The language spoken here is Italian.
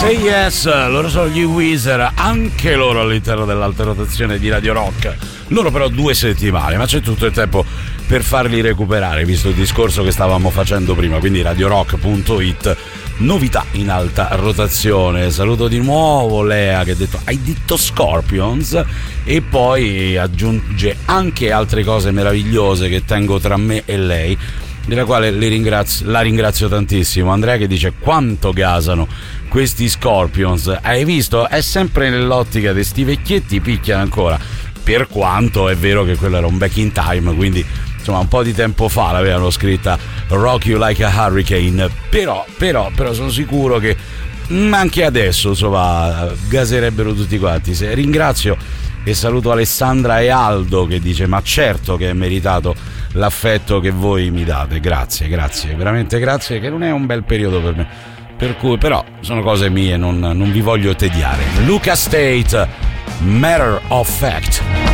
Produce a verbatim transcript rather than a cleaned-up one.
Say Yes, loro sono gli Weezer, anche loro all'interno dell'alta rotazione di Radio Rock. Loro però due settimane, ma c'è tutto il tempo per farli recuperare, visto il discorso che stavamo facendo prima, quindi radiorock punto it, novità in alta rotazione. Saluto di nuovo Lea che ha detto hai detto Scorpions e poi aggiunge anche altre cose meravigliose che tengo tra me e lei, della quale le ringrazio, la ringrazio tantissimo. Andrea che dice quanto gasano questi Scorpions, hai visto? È sempre nell'ottica di sti vecchietti, picchiano ancora, per quanto è vero che quello era un back in time, quindi insomma un po' di tempo fa l'avevano scritta Rock You Like a Hurricane, però però però sono sicuro che anche adesso insomma gaserebbero tutti quanti. Se ringrazio e saluto Alessandra e Aldo che dice ma certo che è meritato l'affetto che voi mi date, grazie grazie veramente grazie, che non è un bel periodo per me, per cui però sono cose mie, non, non vi voglio tediare. Luca State, Matter of Fact.